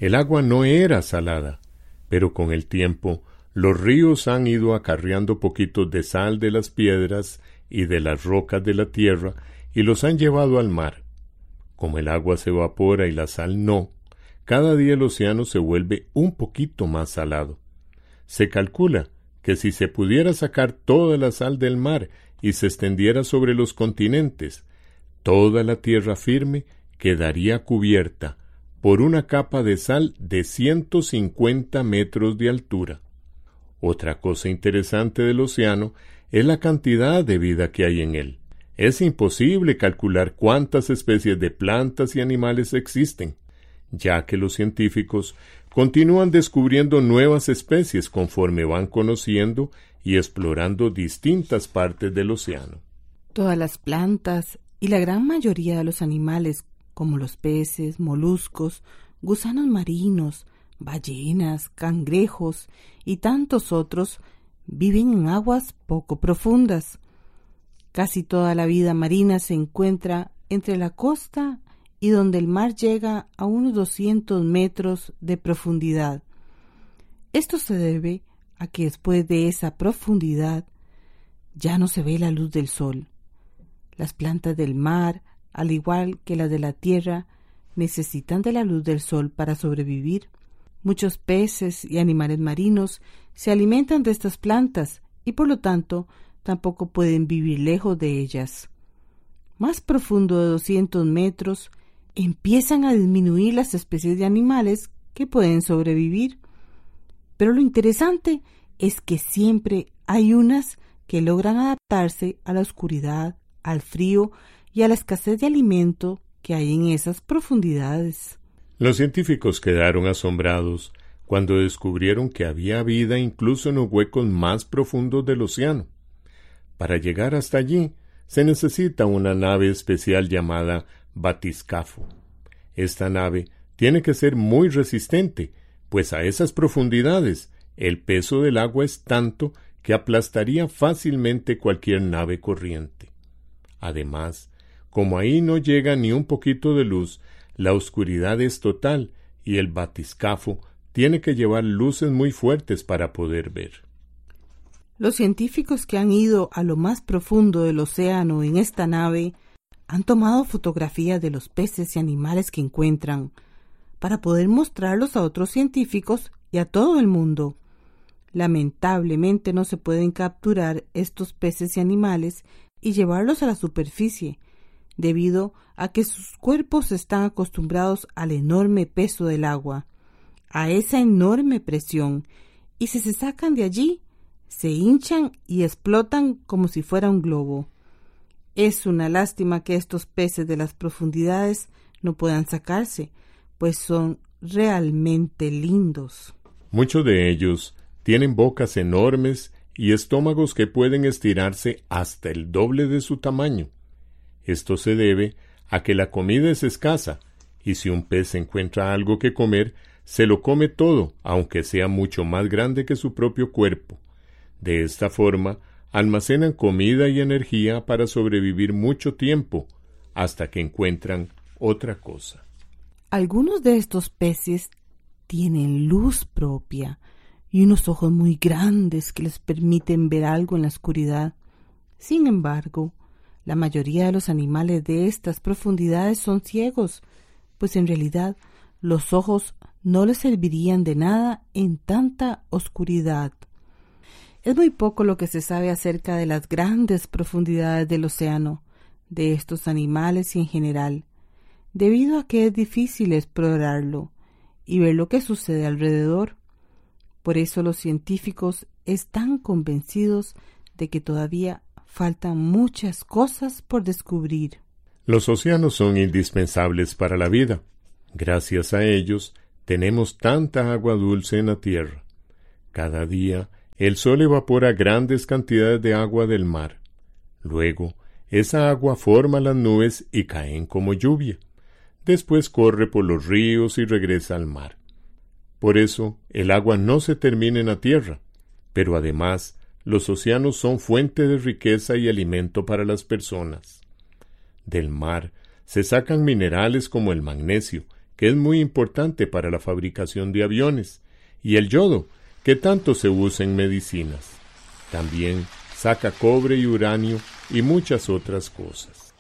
El agua no era salada, pero con el tiempo los ríos han ido acarreando poquitos de sal de las piedras y de las rocas de la tierra y los han llevado al mar. Como el agua se evapora y la sal no, cada día el océano se vuelve un poquito más salado. Se calcula que si se pudiera sacar toda la sal del mar y se extendiera sobre los continentes, toda la tierra firme quedaría cubierta por una capa de sal de 150 metros de altura. Otra cosa interesante del océano es la cantidad de vida que hay en él. Es imposible calcular cuántas especies de plantas y animales existen, ya que los científicos continúan descubriendo nuevas especies conforme van conociendo y explorando distintas partes del océano. Todas las plantas y la gran mayoría de los animales, como los peces, moluscos, gusanos marinos, ballenas, cangrejos y tantos otros, viven en aguas poco profundas. Casi toda la vida marina se encuentra entre la costa y donde el mar llega a unos 200 metros de profundidad. Esto se debe a que después de esa profundidad ya no se ve la luz del sol. Las plantas del mar, al igual que las de la tierra, necesitan de la luz del sol para sobrevivir. Muchos peces y animales marinos se alimentan de estas plantas y por lo tanto tampoco pueden vivir lejos de ellas. Más profundo de 200 metros, empiezan a disminuir las especies de animales que pueden sobrevivir. Pero lo interesante es que siempre hay unas que logran adaptarse a la oscuridad, al frío y a la escasez de alimento que hay en esas profundidades. Los científicos quedaron asombrados cuando descubrieron que había vida incluso en los huecos más profundos del océano. Para llegar hasta allí, se necesita una nave especial llamada batiscafo. Esta nave tiene que ser muy resistente, pues a esas profundidades el peso del agua es tanto que aplastaría fácilmente cualquier nave corriente. Además, como ahí no llega ni un poquito de luz, la oscuridad es total y el batiscafo tiene que llevar luces muy fuertes para poder ver. Los científicos que han ido a lo más profundo del océano en esta nave han tomado fotografías de los peces y animales que encuentran para poder mostrarlos a otros científicos y a todo el mundo. Lamentablemente no se pueden capturar estos peces y animales y llevarlos a la superficie, debido a que sus cuerpos están acostumbrados al enorme peso del agua, a esa enorme presión, y si se sacan de allí, se hinchan y explotan como si fuera un globo. Es una lástima que estos peces de las profundidades no puedan sacarse, pues son realmente lindos. Muchos de ellos tienen bocas enormes y estómagos que pueden estirarse hasta el doble de su tamaño. Esto se debe a que la comida es escasa, y si un pez encuentra algo que comer, se lo come todo, aunque sea mucho más grande que su propio cuerpo. De esta forma, almacenan comida y energía para sobrevivir mucho tiempo, hasta que encuentran otra cosa. Algunos de estos peces tienen luz propia y unos ojos muy grandes que les permiten ver algo en la oscuridad. Sin embargo, la mayoría de los animales de estas profundidades son ciegos, pues en realidad los ojos no les servirían de nada en tanta oscuridad. Es muy poco lo que se sabe acerca de las grandes profundidades del océano, de estos animales y en general, debido a que es difícil explorarlo y ver lo que sucede alrededor. Por eso los científicos están convencidos de que todavía faltan muchas cosas por descubrir. Los océanos son indispensables para la vida. Gracias a ellos tenemos tanta agua dulce en la tierra. Cada día el sol evapora grandes cantidades de agua del mar. Luego, esa agua forma las nubes y caen como lluvia. Después corre por los ríos y regresa al mar. Por eso, el agua no se termina en la tierra, pero además, los océanos son fuente de riqueza y alimento para las personas. Del mar se sacan minerales como el magnesio, que es muy importante para la fabricación de aviones, y el yodo, que tanto se usa en medicinas. También saca cobre y uranio y muchas otras cosas.